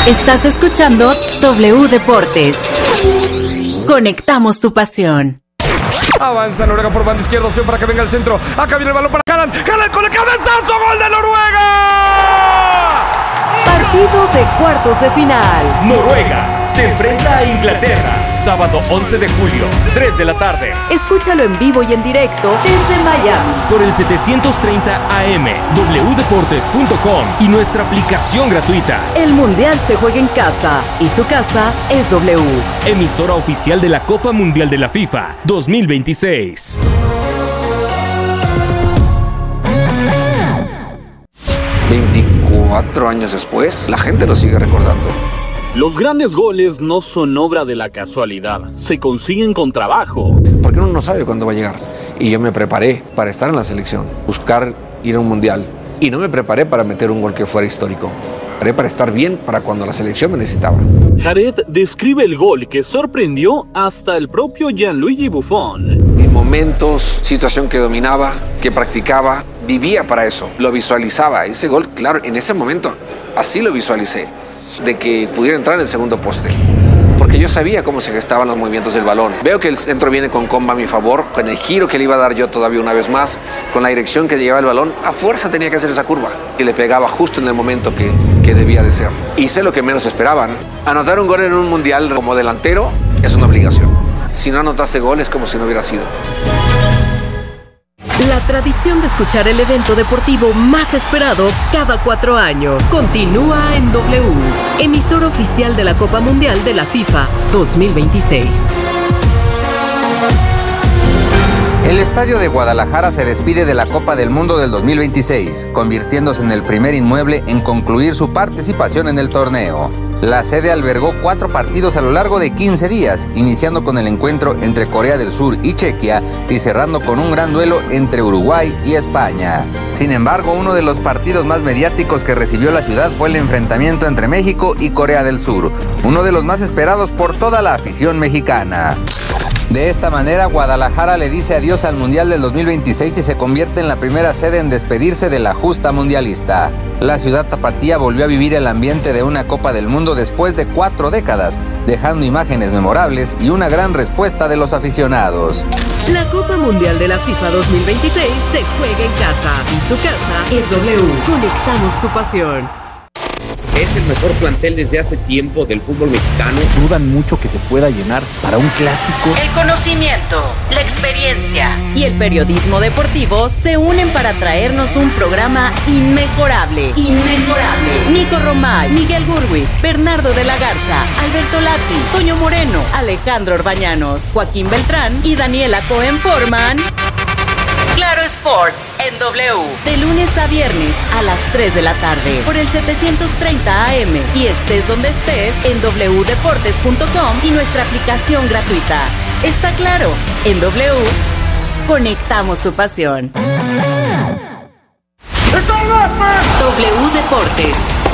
Estás escuchando W Deportes. Conectamos tu pasión. Avanza Noruega por banda izquierda, opción para que venga el centro. Acá viene el balón para Haaland. Haaland con el cabezazo, gol de Noruega. Partido de cuartos de final. Noruega se enfrenta a Inglaterra. Sábado 11 de julio, 3 de la tarde. Escúchalo en vivo y en directo desde Miami. Por el 730 AM, wdeportes.com y nuestra aplicación gratuita. El Mundial se juega en casa y su casa es W. Emisora oficial de la Copa Mundial de la FIFA 2026. Cuatro años después, la gente lo sigue recordando. Los grandes goles no son obra de la casualidad, se consiguen con trabajo. Porque uno no sabe cuándo va a llegar. Y yo me preparé para estar en la selección, buscar ir a un mundial. Y no me preparé para meter un gol que fuera histórico. Me preparé para estar bien para cuando la selección me necesitaba. Jared describe el gol que sorprendió hasta el propio Gianluigi Buffon. En momentos, situación que dominaba, que practicaba, vivía para eso, lo visualizaba. Ese gol, claro, en ese momento, así lo visualicé, de que pudiera entrar en el segundo poste. Porque yo sabía cómo se gestaban los movimientos del balón. Veo que el centro viene con comba a mi favor, con el giro que le iba a dar yo todavía una vez más, con la dirección que llevaba el balón, a fuerza tenía que hacer esa curva. Y le pegaba justo en el momento que debía de ser. Hice lo que menos esperaban. Anotar un gol en un mundial como delantero es una obligación. Si no anotaste gol es como si no hubiera sido. La tradición de escuchar el evento deportivo más esperado cada 4 años continúa en W, emisora oficial de la Copa Mundial de la FIFA 2026. El Estadio de Guadalajara se despide de la Copa del Mundo del 2026, convirtiéndose en el primer inmueble en concluir su participación en el torneo. La sede albergó 4 partidos a lo largo de 15 días, iniciando con el encuentro entre Corea del Sur y Chequia y cerrando con un gran duelo entre Uruguay y España. Sin embargo, uno de los partidos más mediáticos que recibió la ciudad fue el enfrentamiento entre México y Corea del Sur, uno de los más esperados por toda la afición mexicana. De esta manera, Guadalajara le dice adiós al Mundial del 2026 y se convierte en la primera sede en despedirse de la justa mundialista. La ciudad tapatía volvió a vivir el ambiente de una Copa del Mundo después de 4 décadas, dejando imágenes memorables y una gran respuesta de los aficionados. La Copa Mundial de la FIFA 2026 se juega en casa y su casa es W. Conectamos tu pasión. Es el mejor plantel desde hace tiempo del fútbol mexicano. Dudan mucho que se pueda llenar para un clásico. El conocimiento, la experiencia y el periodismo deportivo se unen para traernos un programa inmejorable. Nico Romay, Miguel Gurwitz, Bernardo de la Garza, Alberto Lati, Toño Moreno, Alejandro Orbañanos, Joaquín Beltrán y Daniela Cohen forman Claro Sports en W, de lunes a viernes a las 3 de la tarde por el 730 AM y estés donde estés en wdeportes.com y nuestra aplicación gratuita. Está claro, en W conectamos su pasión. W Deportes.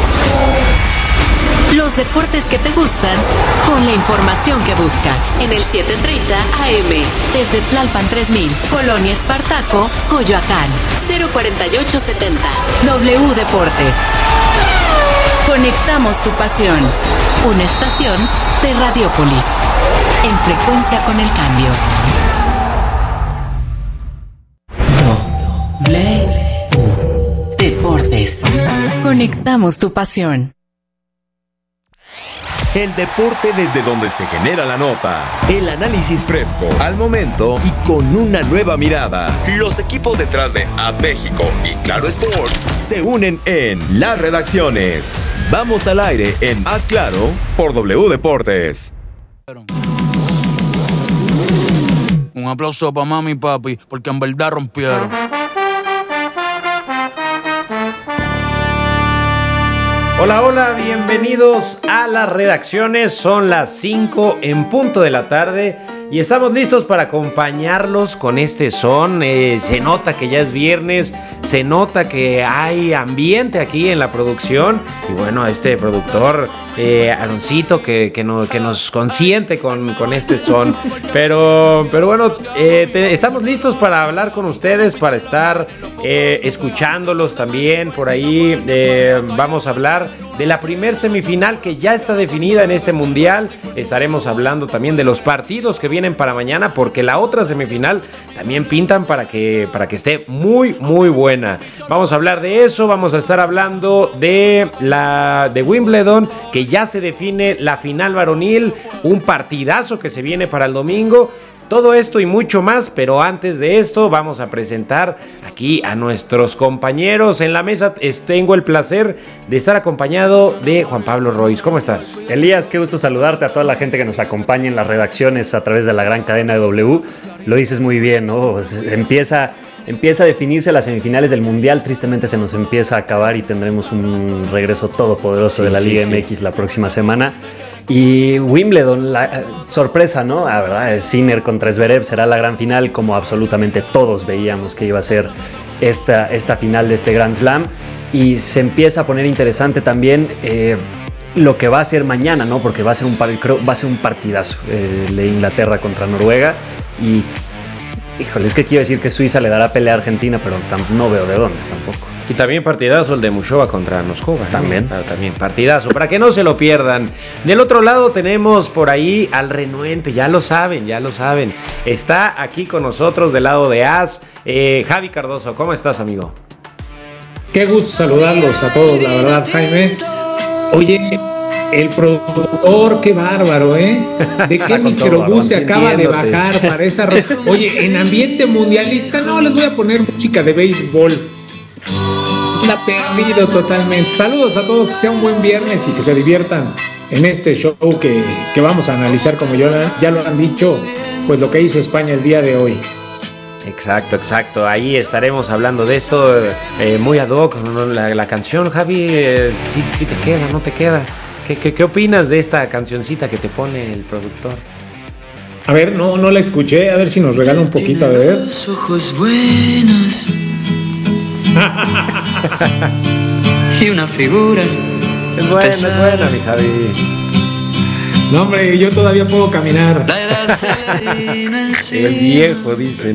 Los deportes que te gustan con la información que buscas en el 730 AM desde Tlalpan 3000, Colonia Espartaco, Coyoacán, 04870. W Deportes. Conectamos tu pasión. Una estación de Radiópolis. En frecuencia con el cambio. W Deportes. Conectamos tu pasión. El deporte desde donde se genera la nota. El análisis fresco, al momento y con una nueva mirada. Los equipos detrás de AS México y Claro Sports se unen en las redacciones. Vamos al aire en Haz Claro por W Deportes. Un aplauso para mami y papi, porque en verdad rompieron. Hola, hola, bienvenidos a las redacciones. Son las 5 en punto de la tarde y estamos listos para acompañarlos con este son. Se nota que ya es viernes, se nota que hay ambiente aquí en la producción. Y bueno, a este productor, Aaroncito, que nos consiente con este son. Pero bueno, estamos listos para hablar con ustedes, para estar escuchándolos también. Por ahí vamos a hablar de la primer semifinal que ya está definida en este mundial. Estaremos hablando también de los partidos que vienen para mañana, porque la otra semifinal también pintan para que esté muy, muy buena. Vamos a hablar de eso, vamos a estar hablando de Wimbledon, que ya se define la final varonil, un partidazo que se viene para el domingo. Todo esto y mucho más, pero antes de esto vamos a presentar aquí a nuestros compañeros en la mesa. Tengo el placer de estar acompañado de Juan Pablo Royce. ¿Cómo estás? Elías, qué gusto saludarte, a toda la gente que nos acompaña en las redacciones a través de la gran cadena de W. Lo dices muy bien, ¿no? Empieza a definirse las semifinales del Mundial, tristemente se nos empieza a acabar y tendremos un regreso todopoderoso de la Liga MX la próxima semana. Y Wimbledon, la sorpresa, ¿no? La verdad, Sinner contra Zverev será la gran final, como absolutamente todos veíamos que iba a ser esta final de este Grand Slam. Y se empieza a poner interesante también lo que va a ser mañana, ¿no? Porque va a ser un partidazo de Inglaterra contra Noruega. Y, híjole, es que quiero decir que Suiza le dará pelea a Argentina, pero no veo de dónde tampoco. Y también partidazo el de Mushova contra Noskova. También. ¿No? También partidazo, para que no se lo pierdan. Del otro lado tenemos por ahí al renuente, ya lo saben. Está aquí con nosotros del lado de AS, Javi Cardoso. ¿Cómo estás, amigo? Qué gusto saludarlos a todos, la verdad, Jaime. Oye, el productor, qué bárbaro, ¿eh? ¿De qué microbús se acaba de bajar para esa... Oye, en ambiente mundialista, no, les voy a poner música de béisbol. La perdido totalmente. Saludos a todos, que sea un buen viernes y que se diviertan en este show que vamos a analizar, como ya lo han dicho, pues lo que hizo España el día de hoy. Exacto. Ahí estaremos hablando de esto muy ad hoc. La canción, Javi, si te queda, no te queda. ¿Qué opinas de esta cancioncita que te pone el productor? A ver, no la escuché. A ver si nos regala un poquito, a ver. Los ojos buenos y una figura. Es buena, mi Javi. No, hombre, yo todavía puedo caminar. El viejo dice,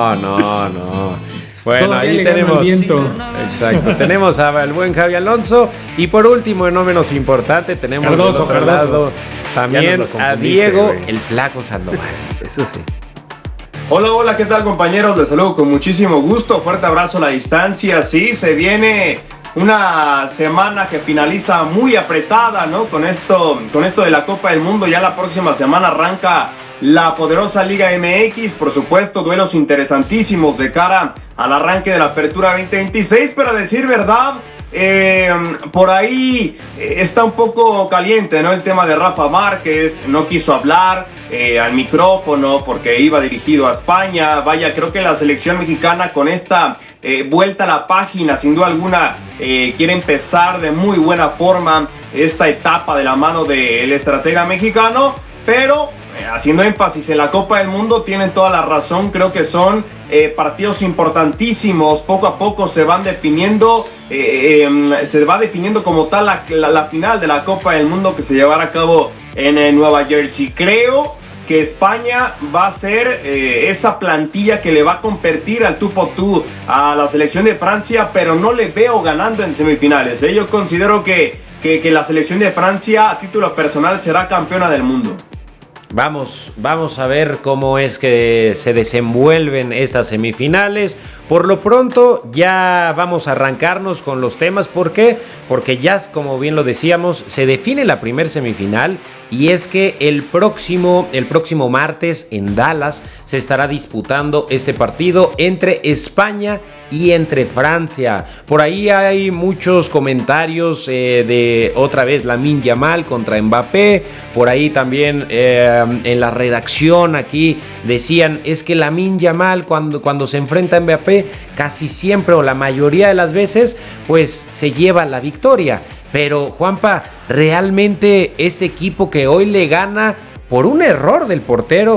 no. Bueno, ahí tenemos. Exacto. Tenemos al buen Javi Alonso. Y por último, y no menos importante, tenemos Cardoso. Lado también a Diego, el Flaco Sandoval. Eso sí. Hola, ¿qué tal, compañeros? Les saludo con muchísimo gusto. Fuerte abrazo a la distancia. Sí, se viene una semana que finaliza muy apretada, ¿no? Con esto de la Copa del Mundo. Ya la próxima semana arranca la poderosa Liga MX. Por supuesto, duelos interesantísimos de cara al arranque de la Apertura 2026. Pero a decir verdad, por ahí está un poco caliente, ¿no? El tema de Rafa Márquez. No quiso hablar al micrófono porque iba dirigido a España. Vaya, creo que la selección mexicana con esta vuelta a la página, sin duda alguna, quiere empezar de muy buena forma esta etapa de la mano del estratega mexicano, pero haciendo énfasis en la Copa del Mundo, tienen toda la razón. Creo que son partidos importantísimos. Poco a poco se van definiendo, se va definiendo como tal la final de la Copa del Mundo que se llevará a cabo en Nueva Jersey. Creo que España va a ser esa plantilla que le va a competir al tú por tú a la selección de Francia, pero no le veo ganando en semifinales. Yo considero que la selección de Francia, a título personal, será campeona del mundo. Vamos a ver cómo es que se desenvuelven estas semifinales. Por lo pronto ya vamos a arrancarnos con los temas. ¿Por qué? Porque ya, como bien lo decíamos, se define la primer semifinal, y es que el próximo martes en Dallas se estará disputando este partido entre España y entre Francia. Por ahí hay muchos comentarios de otra vez Lamine Yamal contra Mbappé. Por ahí también en la redacción aquí decían, es que Lamine Yamal cuando se enfrenta a Mbappé, casi siempre o la mayoría de las veces, pues se lleva la victoria. Pero Juanpa, realmente este equipo que hoy le gana por un error del portero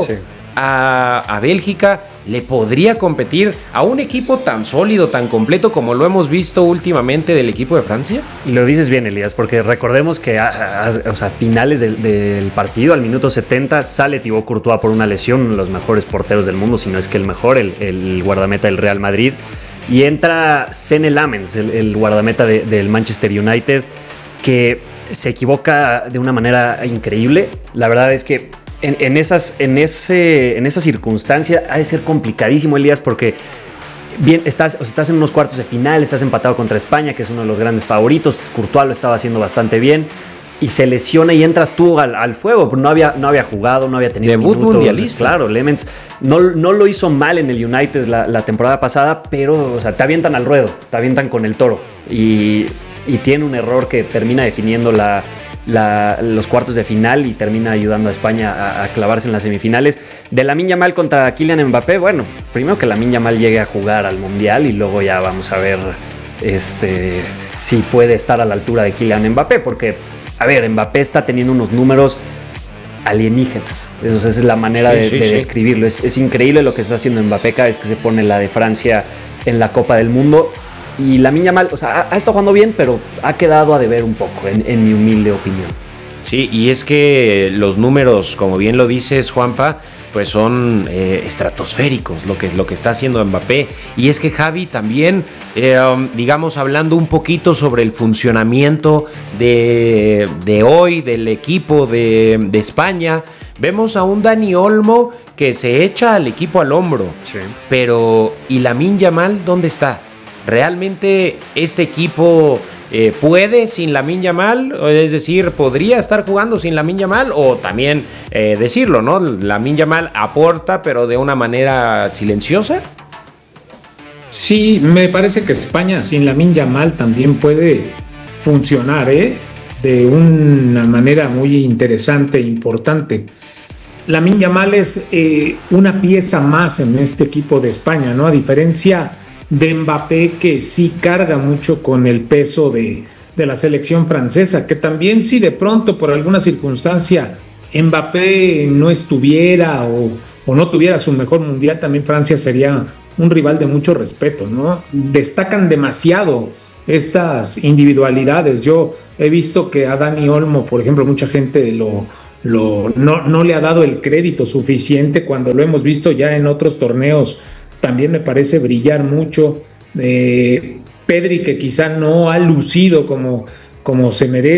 a Bélgica, le podría competir a un equipo tan sólido, tan completo como lo hemos visto últimamente del equipo de Francia. Lo dices bien, Elías, porque recordemos que a finales del partido, al minuto 70, sale Thibaut Courtois por una lesión, uno de los mejores porteros del mundo, si no es que el mejor, el guardameta del Real Madrid, y entra Senne Lammens, el guardameta del Manchester United, que se equivoca de una manera increíble. La verdad es que en esa circunstancia ha de ser complicadísimo, Elías, porque bien, estás en unos cuartos de final, estás empatado contra España, que es uno de los grandes favoritos. Courtois lo estaba haciendo bastante bien. Y se lesiona y entras tú al fuego. No había jugado, no había tenido debut minutos. Mundialista. Claro, Lemens no lo hizo mal en el United la temporada pasada, pero o sea, te avientan al ruedo, te avientan con el toro. Y tiene un error que termina definiendo los cuartos de final y termina ayudando a España a clavarse en las semifinales. De Lamine Yamal contra Kylian Mbappé, bueno, primero que Lamine Yamal llegue a jugar al Mundial y luego ya vamos a ver si puede estar a la altura de Kylian Mbappé, porque a ver, Mbappé está teniendo unos números alienígenas. Esa es la manera de describirlo. Es increíble lo que está haciendo Mbappé cada vez que se pone la de Francia en la Copa del Mundo. Y Lamine Yamal, o sea, ha estado jugando bien, pero ha quedado a deber un poco, en mi humilde opinión. Sí, y es que los números, como bien lo dices, Juanpa, pues son estratosféricos lo que está haciendo Mbappé. Y es que Javi también, digamos, hablando un poquito sobre el funcionamiento de hoy, del equipo de España, vemos a un Dani Olmo que se echa al equipo al hombro. Sí. Pero, ¿y Lamine Yamal dónde está? ¿Realmente este equipo puede sin Lamine Yamal? Es decir, ¿podría estar jugando sin Lamine Yamal? O también decirlo, ¿no? Lamine Yamal aporta, pero de una manera silenciosa. Sí, me parece que España sin Lamine Yamal también puede funcionar, de una manera muy interesante e importante. Lamine Yamal es una pieza más en este equipo de España, ¿no? A diferencia de Mbappé, que sí carga mucho con el peso de la selección francesa, que también si de pronto por alguna circunstancia Mbappé no estuviera o no tuviera su mejor mundial, también Francia sería un rival de mucho respeto, ¿no? Destacan demasiado estas individualidades. Yo he visto que a Dani Olmo, por ejemplo, mucha gente no le ha dado el crédito suficiente cuando lo hemos visto ya en otros torneos. También me parece brillar mucho. Pedri, que quizá no ha lucido como se merece.